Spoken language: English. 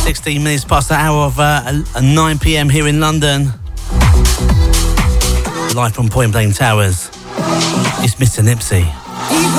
16 minutes past the hour of 9 p.m. here in London. Live from Point Blank Towers. It's Mr. Nipsey.